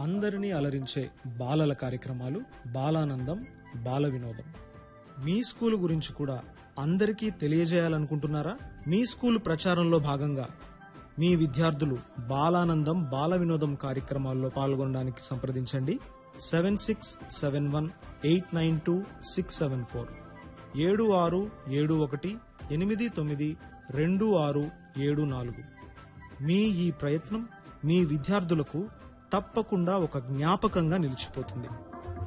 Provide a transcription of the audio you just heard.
అందరినీ అలరించే బాలల కార్యక్రమాలు బాలానందం బాల వినోదం. మీ స్కూల్ గురించి కూడా అందరికీ తెలియజేయాలనుకుంటున్నారా? మీ స్కూల్ ప్రచారంలో భాగంగా మీ విద్యార్థులు బాలానందం బాల వినోదం కార్యక్రమాల్లో పాల్గొనడానికి సంప్రదించండి. 7671892674 7671892674. మీ ఈ ప్రయత్నం మీ విద్యార్థులకు తప్పకుండా ఒక జ్ఞాపకంగా నిలిచిపోతుంది.